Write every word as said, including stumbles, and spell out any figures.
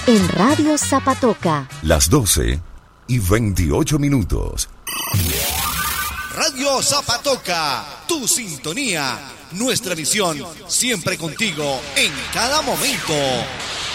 en Radio Zapatoca. Las doce y veintiocho minutos. Radio Zapatoca, tu sintonía, nuestra visión, siempre contigo en cada momento.